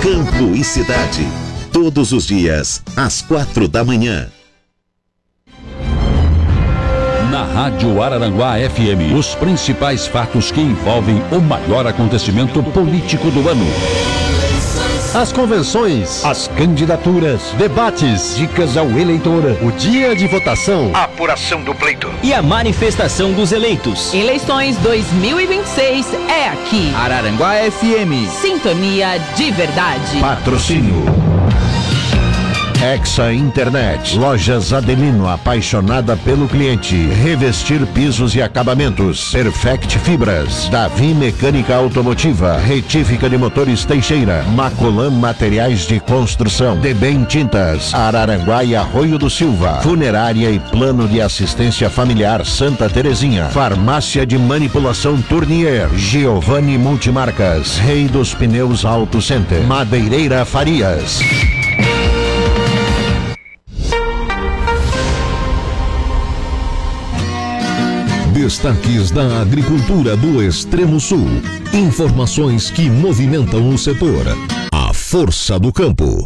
Campo e cidade. Todos os dias, às 4 da manhã. Na Rádio Araranguá FM, os principais fatos que envolvem o maior acontecimento político do ano. As convenções, as candidaturas, debates, dicas ao eleitor, o dia de votação, a apuração do pleito e a manifestação dos eleitos. Eleições 2026 é aqui. Araranguá FM. Sintonia de verdade. Patrocínio Hexa Internet, Lojas Adelino, apaixonada pelo cliente. Revestir pisos e acabamentos. Perfect Fibras, Davi Mecânica Automotiva, Retífica de Motores Teixeira, Macolan Materiais de Construção, Debem Tintas, Araranguá e Arroio do Silva, Funerária e Plano de Assistência Familiar Santa Terezinha, Farmácia de Manipulação Tournier, Giovanni Multimarcas, Rei dos Pneus Auto Center, Madeireira Farias. Destaques da agricultura do Extremo Sul. Informações que movimentam o setor. A força do campo.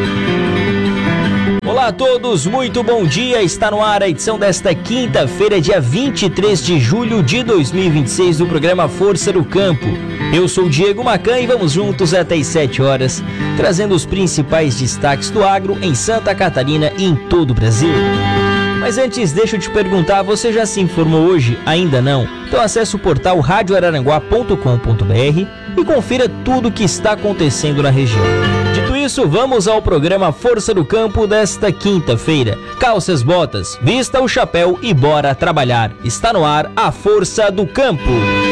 Olá a todos, muito bom dia. Está no ar a edição desta quinta-feira, dia 23 de julho de 2026, do programa Força do Campo. Eu sou Diego Macan e vamos juntos até às 7 horas, trazendo os principais destaques do agro em Santa Catarina e em todo o Brasil. Mas antes, deixa eu te perguntar, você já se informou hoje? Ainda não? Então acesse o portal radioararanguá.com.br e confira tudo o que está acontecendo na região. Dito isso, vamos ao programa Força do Campo desta quinta-feira. Calça as botas, vista o chapéu e bora trabalhar. Está no ar a Força do Campo.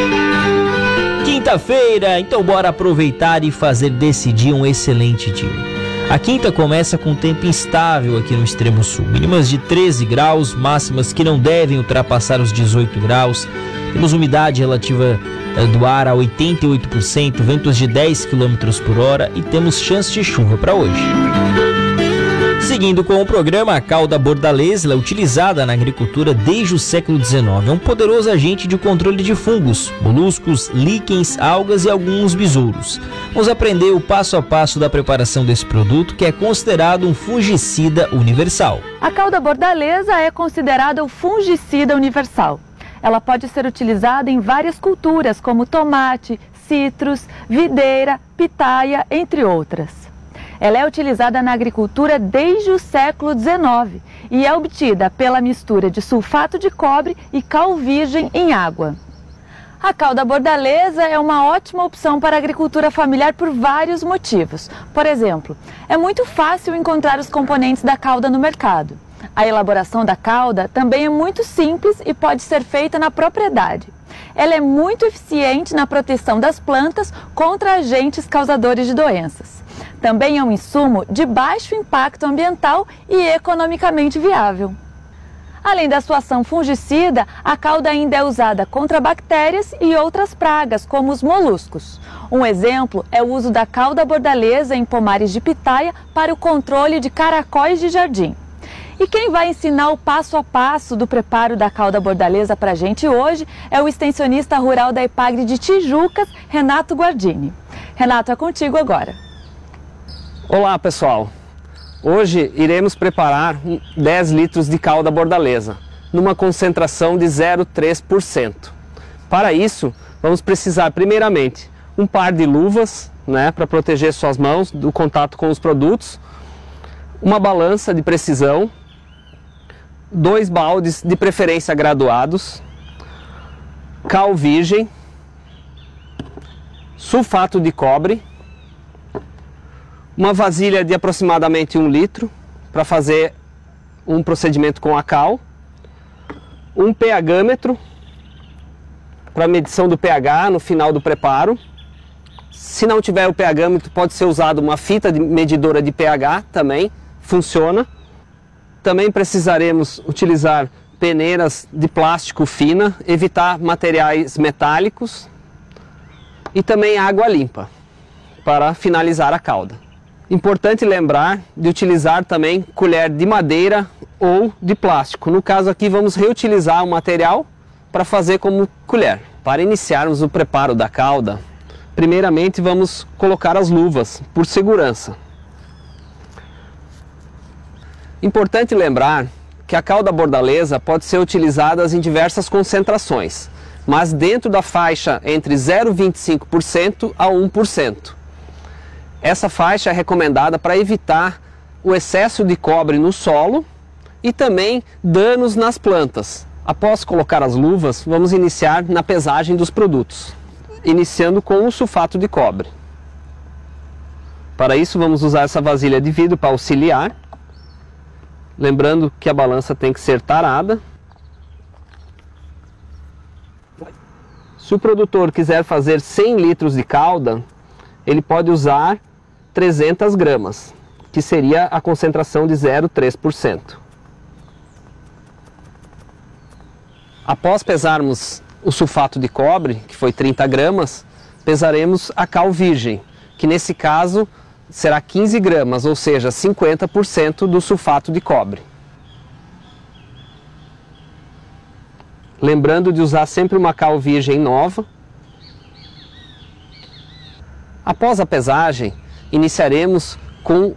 Quinta-feira, então bora aproveitar e fazer desse dia um excelente dia. A quinta começa com tempo instável aqui no Extremo Sul. Mínimas de 13 graus, máximas que não devem ultrapassar os 18 graus. Temos umidade relativa do ar a 88%, ventos de 10 km por hora e temos chance de chuva para hoje. Seguindo com o programa, a cauda bordaleza é utilizada na agricultura desde o século XIX. É um poderoso agente de controle de fungos, moluscos, líquens, algas e alguns besouros. Vamos aprender o passo a passo da preparação desse produto, que é considerado um fungicida universal. A cauda bordaleza é considerada o fungicida universal. Ela pode ser utilizada em várias culturas, como tomate, citros, videira, pitaia, entre outras. Ela é utilizada na agricultura desde o século XIX e é obtida pela mistura de sulfato de cobre e cal virgem em água. A cauda bordaleza é uma ótima opção para a agricultura familiar por vários motivos. Por exemplo, é muito fácil encontrar os componentes da cauda no mercado. A elaboração da cauda também é muito simples e pode ser feita na propriedade. Ela é muito eficiente na proteção das plantas contra agentes causadores de doenças. Também é um insumo de baixo impacto ambiental e economicamente viável. Além da sua ação fungicida, a cauda ainda é usada contra bactérias e outras pragas, como os moluscos. Um exemplo é o uso da cauda bordaleza em pomares de pitaia para o controle de caracóis de jardim. E quem vai ensinar o passo a passo do preparo da cauda bordaleza para a gente hoje é o extensionista rural da Epagre de Tijucas, Renato Guardini. Renato, é contigo agora. Olá pessoal, hoje iremos preparar 10 litros de cauda bordaleza, numa concentração de 0,3%. Para isso, vamos precisar primeiramente um par de luvas, para proteger suas mãos do contato com os produtos, uma balança de precisão, 2 baldes de preferência graduados, cal virgem, sulfato de cobre, uma vasilha de aproximadamente 1 litro para fazer um procedimento com a cal, um pH-metro para medição do pH no final do preparo. Se não tiver o pH-metro, pode ser usado uma fita medidora de pH, também funciona. Também precisaremos utilizar peneiras de plástico fina, evitar materiais metálicos e também água limpa para finalizar a cauda. Importante lembrar de utilizar também colher de madeira ou de plástico. No caso aqui vamos reutilizar o material para fazer como colher. Para iniciarmos o preparo da cauda, primeiramente vamos colocar as luvas, por segurança. Importante lembrar que a cal da bordaleza pode ser utilizada em diversas concentrações, mas dentro da faixa entre 0,25% a 1%. Essa faixa é recomendada para evitar o excesso de cobre no solo e também danos nas plantas. Após colocar as luvas, vamos iniciar na pesagem dos produtos, iniciando com o sulfato de cobre. Para isso vamos usar essa vasilha de vidro para auxiliar, lembrando que a balança tem que ser tarada. Se o produtor quiser fazer 100 litros de calda, ele pode usar 300 gramas, que seria a concentração de 0,3%. Após pesarmos o sulfato de cobre, que foi 30 gramas, pesaremos a cal virgem, que nesse caso será 15 gramas, ou seja, 50% do sulfato de cobre. Lembrando de usar sempre uma cal virgem nova. Após a pesagem, iniciaremos com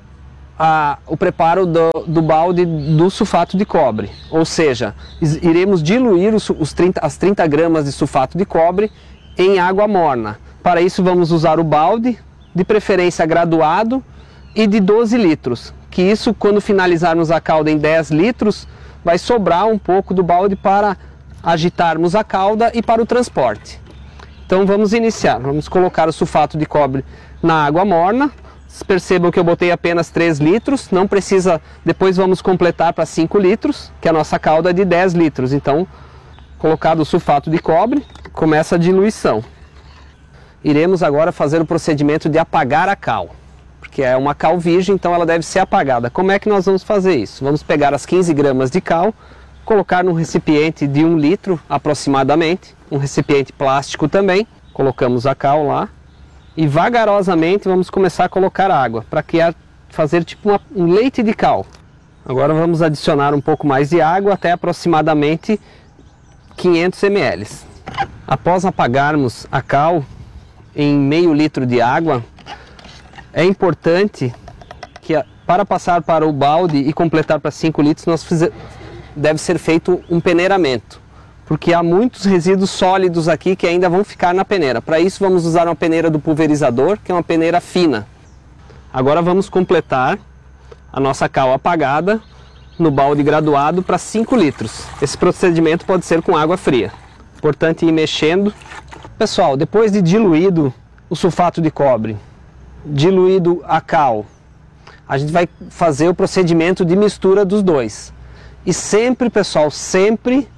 o preparo do balde do sulfato de cobre, ou seja, iremos diluir as 30 gramas de sulfato de cobre em água morna. Para isso vamos usar o balde, de preferência graduado, e de 12 litros, que isso, quando finalizarmos a calda em 10 litros, vai sobrar um pouco do balde para agitarmos a calda e para o transporte. Então vamos iniciar, vamos colocar o sulfato de cobre na água morna. Percebam que eu botei apenas 3 litros, não precisa, depois vamos completar para 5 litros, que a nossa calda é de 10 litros. Então, colocado o sulfato de cobre, começa a diluição. Iremos agora fazer o procedimento de apagar a cal, porque é uma cal virgem, então ela deve ser apagada. Como é que nós vamos fazer isso? Vamos pegar as 15 gramas de cal, colocar num recipiente de 1 litro aproximadamente, um recipiente plástico também, colocamos a cal lá. E vagarosamente vamos começar a colocar água, para fazer tipo um leite de cal. Agora vamos adicionar um pouco mais de água, até aproximadamente 500 ml. Após apagarmos a cal em meio litro de água, é importante que para passar para o balde e completar para 5 litros, deve ser feito um peneiramento, porque há muitos resíduos sólidos aqui que ainda vão ficar na peneira. Para isso vamos usar uma peneira do pulverizador, que é uma peneira fina. Agora vamos completar a nossa cal apagada no balde graduado para 5 litros. Esse procedimento pode ser com água fria. Importante ir mexendo. Pessoal, depois de diluído o sulfato de cobre, diluído a cal, a gente vai fazer o procedimento de mistura dos dois. E sempre, pessoal, sempre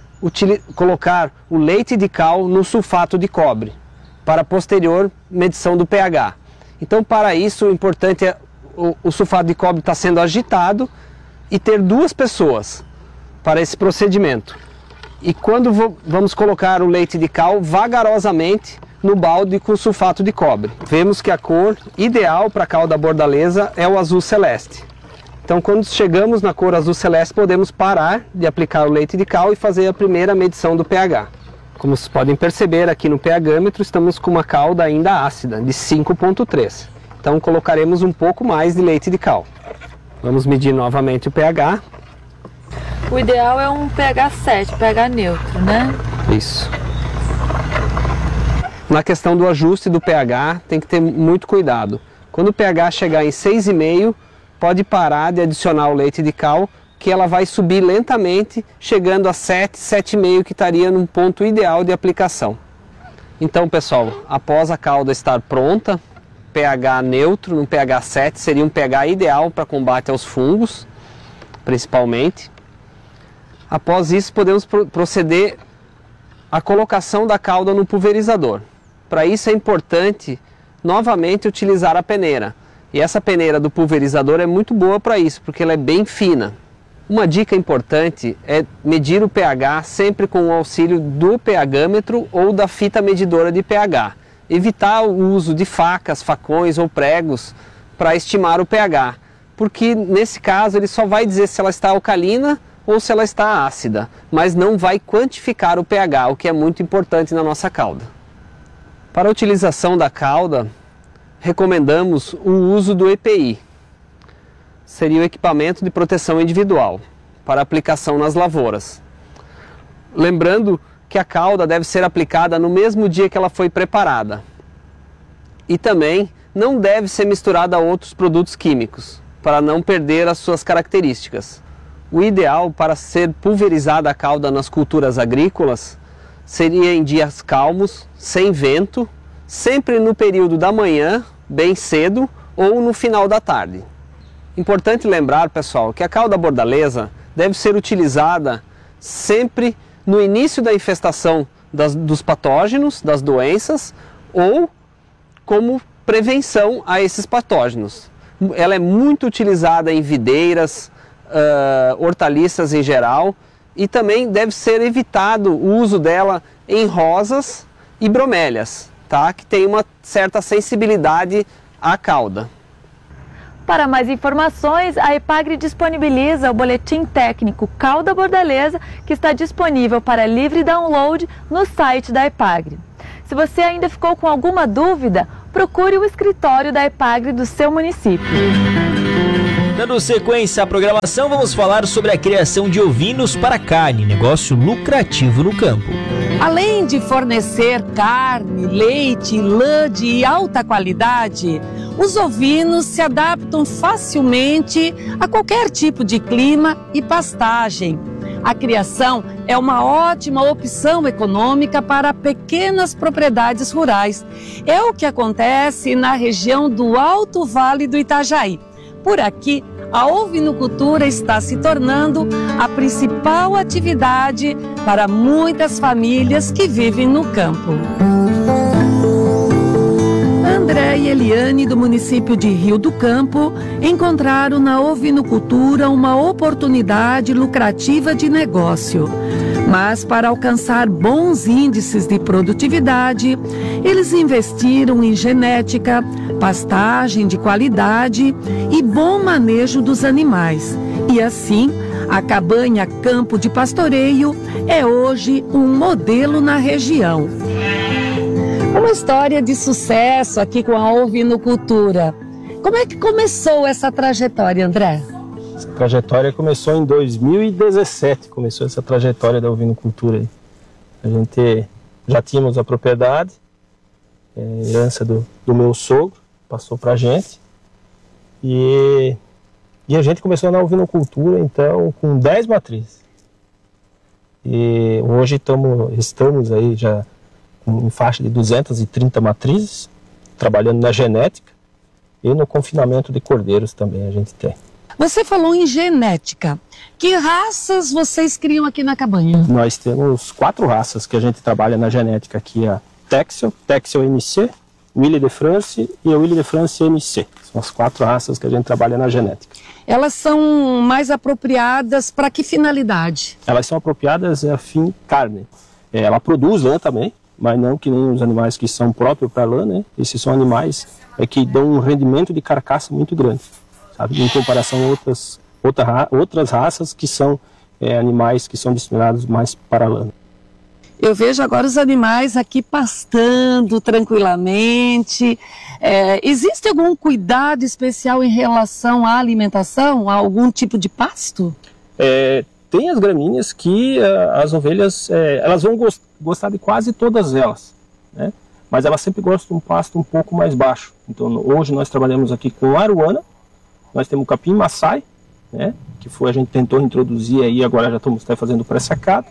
colocar o leite de cal no sulfato de cobre, para posterior medição do pH. Então, para isso, o importante é o sulfato de cobre estar sendo agitado e ter 2 pessoas para esse procedimento. E quando vamos colocar o leite de cal vagarosamente no balde com sulfato de cobre. Vemos que a cor ideal para a cal da bordaleza é o azul celeste. Então, quando chegamos na cor azul celeste, podemos parar de aplicar o leite de cal e fazer a primeira medição do pH. Como vocês podem perceber, aqui no pH-metro estamos com uma calda ainda ácida, de 5,3. Então, colocaremos um pouco mais de leite de cal. Vamos medir novamente o pH. O ideal é um pH 7, pH neutro, né? Isso. Na questão do ajuste do pH, tem que ter muito cuidado. Quando o pH chegar em 6,5, pode parar de adicionar o leite de cal, que ela vai subir lentamente, chegando a 7, 7,5, que estaria num ponto ideal de aplicação. Então, pessoal, após a calda estar pronta, pH neutro, no pH 7, seria um pH ideal para combate aos fungos, principalmente. Após isso, podemos proceder à colocação da calda no pulverizador. Para isso é importante, novamente, utilizar a peneira. E essa peneira do pulverizador é muito boa para isso, porque ela é bem fina. Uma dica importante é medir o pH sempre com o auxílio do pH-metro ou da fita medidora de pH. Evitar o uso de facas, facões ou pregos para estimar o pH, porque nesse caso ele só vai dizer se ela está alcalina ou se ela está ácida, mas não vai quantificar o pH, o que é muito importante na nossa calda. Para a utilização da cauda, recomendamos o uso do EPI. Seria o equipamento de proteção individual para aplicação nas lavouras. Lembrando que a cauda deve ser aplicada no mesmo dia que ela foi preparada. E também não deve ser misturada a outros produtos químicos, para não perder as suas características. O ideal para ser pulverizada a cauda nas culturas agrícolas seria em dias calmos, sem vento, sempre no período da manhã, bem cedo, ou no final da tarde. Importante lembrar, pessoal, que a cauda bordaleza deve ser utilizada sempre no início da infestação dos patógenos, das doenças, ou como prevenção a esses patógenos. Ela é muito utilizada em videiras, hortaliças em geral, e também deve ser evitado o uso dela em rosas e bromélias, tá? Que tem uma certa sensibilidade à cauda. Para mais informações, a EPAGRE disponibiliza o boletim técnico Cauda Bordaleza, que está disponível para livre download no site da EPAGRE. Se você ainda ficou com alguma dúvida, procure o escritório da EPAGRE do seu município. Dando sequência à programação, vamos falar sobre a criação de ovinos para carne, negócio lucrativo no campo. Além de fornecer carne, leite, lã de alta qualidade, os ovinos se adaptam facilmente a qualquer tipo de clima e pastagem. A criação é uma ótima opção econômica para pequenas propriedades rurais. É o que acontece na região do Alto Vale do Itajaí. Por aqui, a ovinocultura está se tornando a principal atividade para muitas famílias que vivem no campo. André e Eliane, do município de Rio do Campo, encontraram na ovinocultura uma oportunidade lucrativa de negócio. Mas para alcançar bons índices de produtividade, eles investiram em genética, pastagem de qualidade e bom manejo dos animais. E assim, a cabanha Campo de Pastoreio é hoje um modelo na região. Uma história de sucesso aqui com a ovinocultura. Como é que começou essa trajetória, André? Essa trajetória começou em 2017, começou essa trajetória da ovinocultura aí. A gente já tínhamos a propriedade, herança do meu sogro, passou pra gente. E a gente começou na ovinocultura, então, com 10 matrizes. E hoje estamos aí já em faixa de 230 matrizes, trabalhando na genética e no confinamento de cordeiros também a gente tem. Você falou em genética. Que raças vocês criam aqui na cabanha? Nós temos 4 raças que a gente trabalha na genética aqui, a Texel MC, Willie de France e a Willie de France MC. São as 4 raças que a gente trabalha na genética. Elas são mais apropriadas para que finalidade? Elas são apropriadas a fim carne. Ela produz lã também, mas não que nem os animais que são próprios para lã, né? Esses são animais que dão um rendimento de carcaça muito grande, sabe? Em comparação a outras raças que são animais que são destinados mais para lã. Eu vejo agora os animais aqui pastando tranquilamente. Existe algum cuidado especial em relação à alimentação, a algum tipo de pasto? Tem as gramíneas que as ovelhas elas vão gostar de quase todas elas, né? Mas elas sempre gostam de um pasto um pouco mais baixo. Então hoje nós trabalhamos aqui com aruana, nós temos o capim maçai, né? Que a gente tentou introduzir aí, agora já estamos fazendo pré-sacado.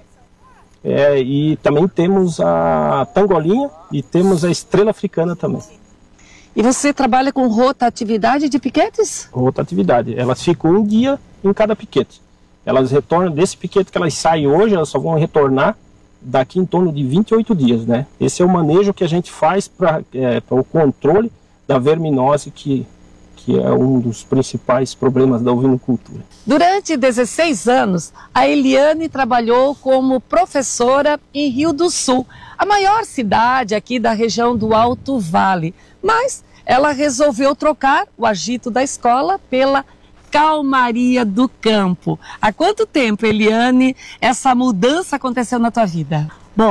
E também temos a pangolinha e temos a estrela africana também. E você trabalha com rotatividade de piquetes? Rotatividade. Elas ficam um dia em cada piquete. Elas retornam desse piquete que elas saem hoje, elas só vão retornar daqui em torno de 28 dias, né? Esse é o manejo que a gente faz para o controle da verminose, que é um dos principais problemas da ovinocultura. Durante 16 anos, a Eliane trabalhou como professora em Rio do Sul, a maior cidade aqui da região do Alto Vale. Mas ela resolveu trocar o agito da escola pela calmaria do campo. Há quanto tempo, Eliane, essa mudança aconteceu na tua vida? Bom,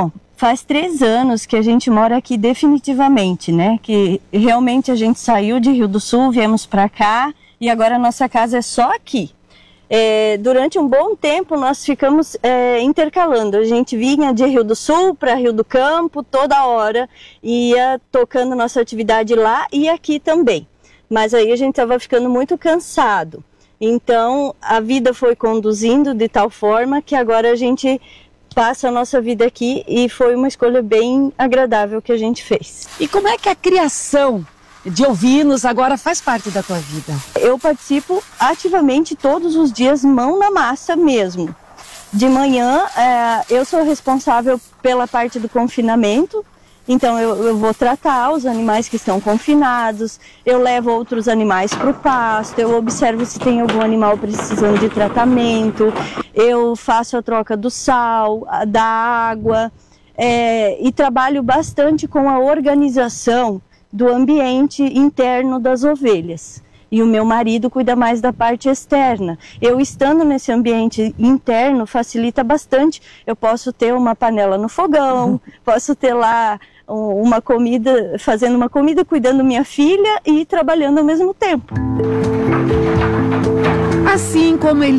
Faz 3 anos que a gente mora aqui definitivamente, né? Que realmente a gente saiu de Rio do Sul, viemos para cá e agora a nossa casa é só aqui. Durante um bom tempo nós ficamos intercalando. A gente vinha de Rio do Sul para Rio do Campo toda hora, ia tocando nossa atividade lá e aqui também. Mas aí a gente estava ficando muito cansado. Então a vida foi conduzindo de tal forma que agora a gente passa a nossa vida aqui e foi uma escolha bem agradável que a gente fez. E como é que a criação de ovinos agora faz parte da tua vida? Eu participo ativamente todos os dias, mão na massa mesmo. De manhã eu sou responsável pela parte do confinamento, então eu vou tratar os animais que estão confinados, eu levo outros animais para o pasto, eu observo se tem algum animal precisando de tratamento, eu faço a troca do sal, da água e trabalho bastante com a organização do ambiente interno das ovelhas. E o meu marido cuida mais da parte externa. Eu estando nesse ambiente interno facilita bastante. Eu posso ter uma panela no fogão, posso ter lá uma comida, fazendo uma comida, cuidando minha filha e trabalhando ao mesmo tempo. Assim como ele